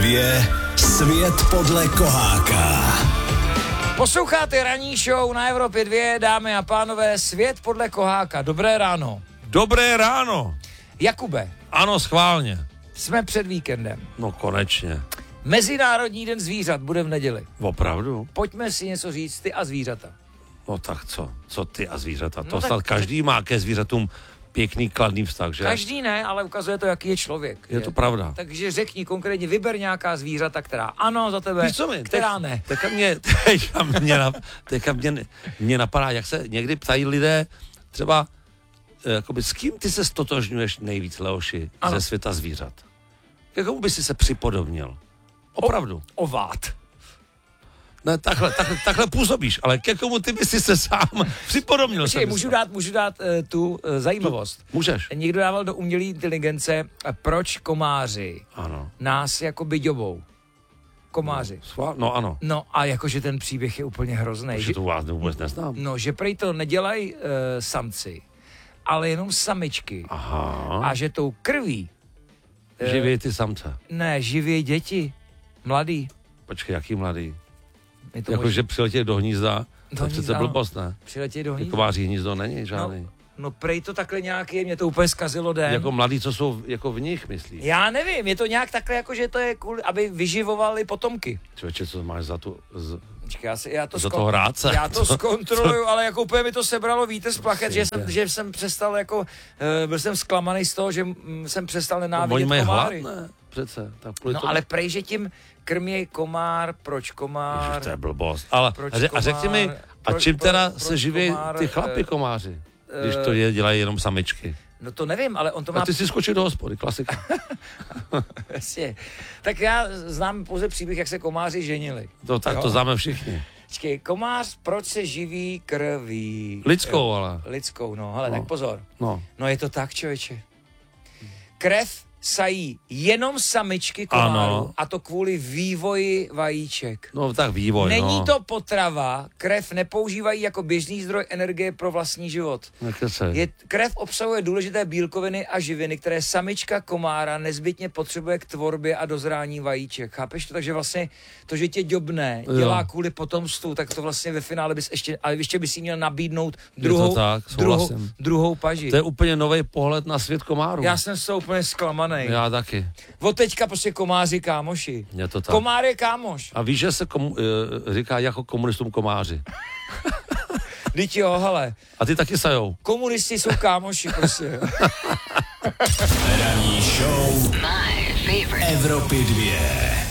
2. Svět podle Koháka. Posloucháte ranní show na Evropě 2, dámy a pánové, Svět podle Koháka. Dobré ráno. Dobré ráno. Jakube, Ano, schválně. jsme před víkendem. No konečně. Mezinárodní den zvířat bude v neděli. Opravdu? Pojďme si něco říct, ty a zvířata. No tak co? Co ty a zvířata? To tak- snad každý má ke zvířatům pěkný kladný vztah, že? Každý ne, ale ukazuje to, jaký je člověk. Je to pravda. Takže řekni konkrétně, vyber nějaká zvířata, která ano za tebe, Víš co mi? která ne. Teďka mě napadá, jak se někdy ptají lidé, třeba, jakoby, s kým ty se stotožňuješ nejvíc, Leoši, Ano. ze světa zvířat? K komu by si se připodobnil? Opravdu. Ovát. Ne, takhle působíš, ale ke komu ty by si se sám připodobnil? Počkej, můžu dát tu zajímavost. Můžeš. Někdo dával do umělé inteligence, proč komáři Ano. nás jakoby ďobou. Komáři. No ano. No a jakože ten příběh je úplně hrozný. Že to vás vůbec neznám. No, že prej to nedělají samci, ale jenom samičky. Aha. A že tou krví Živí ty samce. ne, živí děti, mladý. Počkej, jaký mladý? Je to Jakože přiletět do hnízda, to je přece hnízda, blbost, ne? přiletějí do hnízda. Kováří hnízdo není žádný. No prej to takhle nějak je, mě to úplně zkazilo den. Jako mladý, co jsou jako v nich, myslíš? Já nevím, je to nějak takhle, jako že to je kvůli, aby vyživovali potomky. Člověče, co máš za tu... Počkej, já to Za toho hrádce. Já to zkontroluju, ale jako úplně mi to sebralo vítr z plachet, že jsem přestal jako, byl jsem zklamaný z toho, že jsem přestal nenávidět Oni mají hlad, komáry. ne? Přece. Tak kvůli No tomu- ale prej, že tím krměj komár, proč komár? Ježiš, to je blbost. Ale Proč a řekni mi, komár? a čím teda se proč živí komár, ty chlapi komáři? Když to dělají jenom samičky. No to nevím, ale on to má... A ty si skočil do hospody, klasika. Jasně. Tak já znám pouze příběh, jak se komáři ženili. Tak Jo. to známe všichni. Počkej, komář, proč se živí krví? Lidskou, ale. Lidskou, no, hele, No. tak pozor. No. No je to tak, člověče. Krev sají jenom samičky komárů, Ano. a to kvůli vývoji vajíček. No tak vývoj, Není no. to potrava, krev nepoužívají jako běžný zdroj energie pro vlastní život. Nekecej. Krev obsahuje důležité bílkoviny a živiny, které samička komára nezbytně potřebuje k tvorbě a dozrání vajíček. Chápeš to? Takže vlastně to, že tě ďobne, dělá kvůli potomstvu, tak to vlastně ve finále bys ještě bys jí měl nabídnout druhou paži. To je úplně nový pohled na svět komárů. Já jsem z toho úplně zklamaný. Já taky. Od teďka prostě komáři kámoši. Je to tak. Komár je kámoš. A víš, že se říká jako komunistům komáři. Vždyť jo, hele. A ty taky sajou. Komunisti jsou kámoši, prostě. Ranní show Evropy 2.